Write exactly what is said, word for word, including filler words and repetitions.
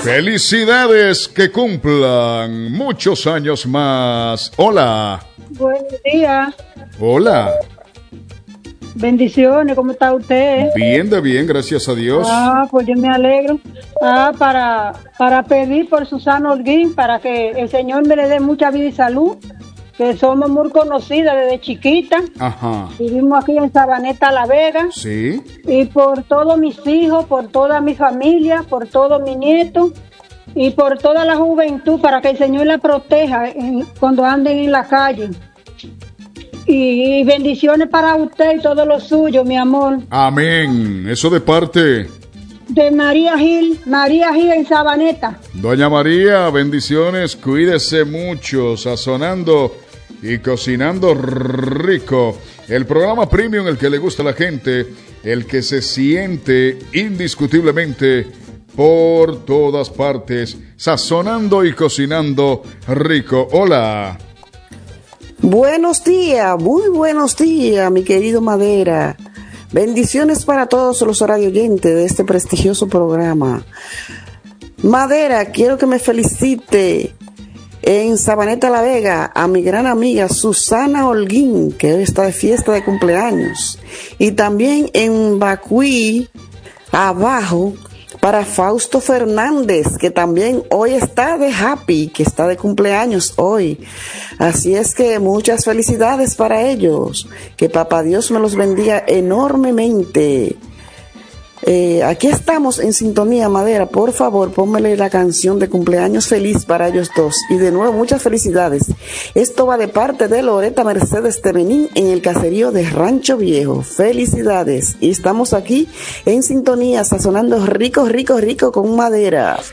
Felicidades, que cumplan muchos años más. Hola. Buenos días. Hola. Bendiciones, ¿cómo está usted? Bien, de bien, gracias a Dios. Ah, pues yo me alegro. Ah, para, para pedir por Susana Holguín, para que el Señor me le dé mucha vida y salud, que somos muy conocidas desde chiquita. Ajá. Vivimos aquí en Sabaneta, La Vega. Sí. Y por todos mis hijos, por toda mi familia, por todos mis nietos y por toda la juventud, para que el Señor la proteja en, cuando anden en la calle. Y bendiciones para usted y todos los suyos, mi amor. Amén. Eso de parte de María Gil, María Gil en Sabaneta. Doña María, bendiciones, cuídese mucho, sazonando y cocinando rico. El programa premium, el que le gusta a la gente, el que se siente indiscutiblemente por todas partes, sazonando y cocinando rico. Hola. Buenos días, muy buenos días, mi querido Madera. Bendiciones para todos los radioyentes de este prestigioso programa. Madera, quiero que me felicite en Sabaneta La Vega a mi gran amiga Susana Holguín, que hoy está de fiesta de cumpleaños. Y también en Bacuí, abajo, para Fausto Fernández, que también hoy está de happy, que está de cumpleaños hoy. Así es que muchas felicidades para ellos. Que Papá Dios me los bendiga enormemente. Eh, aquí estamos en sintonía, Madera. Por favor, pónmele la canción de cumpleaños feliz para ellos dos. Y de nuevo, muchas felicidades. Esto va de parte de Loreta Mercedes Temenín en el caserío de Rancho Viejo. Felicidades. Y estamos aquí en sintonía, sazonando rico, rico, rico con Madera.